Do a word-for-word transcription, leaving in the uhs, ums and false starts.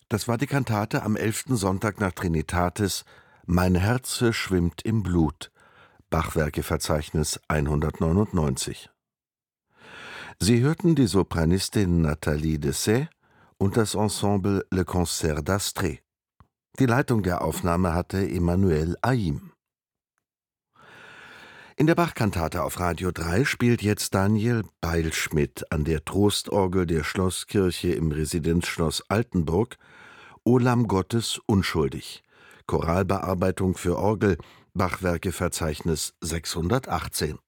Das war die Kantate am elften Sonntag nach Trinitatis, »Mein Herze schwimmt im Blut«, Bachwerkeverzeichnis hundertneunundneunzig. Sie hörten die Sopranistin Nathalie Dessay und das Ensemble Le Concert d'Astrée. Die Leitung der Aufnahme hatte Emmanuel Haïm. In der Bach-Kantate auf Radio drei spielt jetzt Daniel Beilschmidt an der Trostorgel der Schlosskirche im Residenzschloss Altenburg »O Lamm Gottes, unschuldig«, Choralbearbeitung für Orgel, Bachwerkeverzeichnis sechshundertachtzehn.